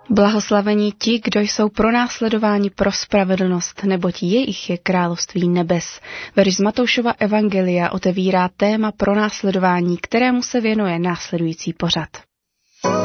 Blahoslavení ti, kdo jsou pronásledováni pro spravedlnost, neboť jejich je království nebes. Verš z Matoušova evangelia otevírá téma pronásledování, kterému se věnuje následující pořad.